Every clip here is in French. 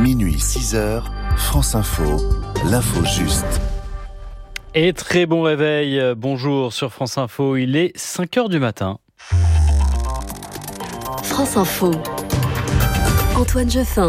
Minuit 6h, France Info, l'info juste. Et très bon réveil, bonjour sur France Info, il est 5h du matin. France Info, Antoine Jeffin.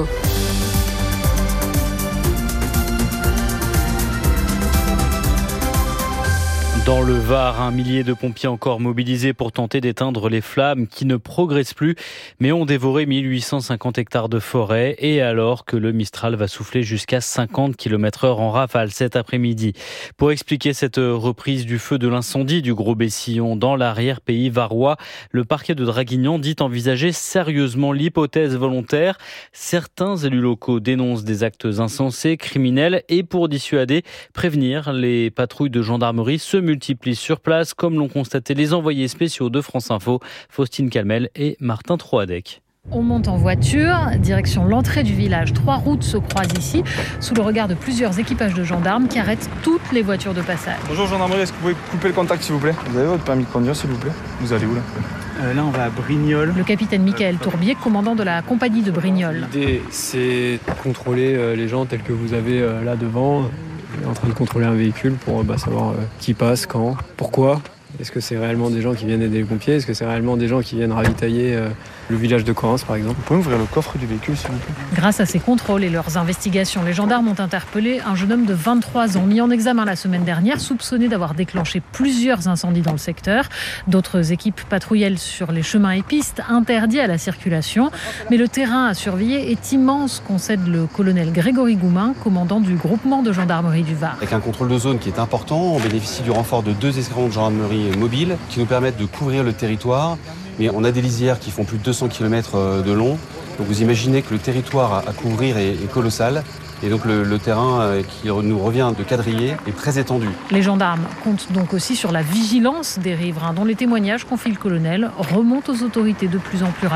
Dans le Var, un millier de pompiers encore mobilisés pour tenter d'éteindre les flammes qui ne progressent plus, mais ont dévoré 1850 hectares de forêt, et alors que le Mistral va souffler jusqu'à 50 km/h en rafale cet après-midi. Pour expliquer cette reprise du feu de l'incendie du Gros Bessillon dans l'arrière-pays varois, le parquet de Draguignan dit envisager sérieusement l'hypothèse volontaire. Certains élus locaux dénoncent des actes insensés, criminels, et pour dissuader, prévenir, les patrouilles de gendarmerie se multiplient sur place, comme l'ont constaté les envoyés spéciaux de France Info, Faustine Calmel et Martin Troadec. On monte en voiture, direction l'entrée du village. 3 routes se croisent ici, sous le regard de plusieurs équipages de gendarmes qui arrêtent toutes les voitures de passage. Bonjour gendarmerie, est-ce que vous pouvez couper le contact s'il vous plaît ? Vous avez votre permis de conduire s'il vous plaît ? Vous allez où là ? Là on va à Brignoles. Le capitaine Michael Tourbier, commandant de la compagnie de Brignoles. L'idée c'est de contrôler les gens tels que vous avez là devant. En train de contrôler un véhicule pour savoir qui passe, quand, pourquoi. Est-ce que c'est réellement des gens qui viennent aider les pompiers ? Est-ce que c'est réellement des gens qui viennent ravitailler le village de Correns par exemple ? Vous pouvez ouvrir le coffre du véhicule s'il vous plaît ? Grâce à ces contrôles et leurs investigations, les gendarmes ont interpellé un jeune homme de 23 ans, mis en examen la semaine dernière, soupçonné d'avoir déclenché plusieurs incendies dans le secteur. D'autres équipes patrouillent sur les chemins et pistes interdits à la circulation. Mais le terrain à surveiller est immense, concède le colonel Grégory Goumin, commandant du groupement de gendarmerie du Var. Avec un contrôle de zone qui est important, on bénéficie du renfort de 2 escadrons de gendarmerie mobiles qui nous permettent de couvrir le territoire. Mais on a des lisières qui font plus de 200 km de long. Donc vous imaginez que le territoire à couvrir est colossal. Et donc le terrain qui nous revient de quadriller est très étendu. Les gendarmes comptent donc aussi sur la vigilance des riverains, dont les témoignages, confie le colonel, remontent aux autorités de plus en plus rapidement.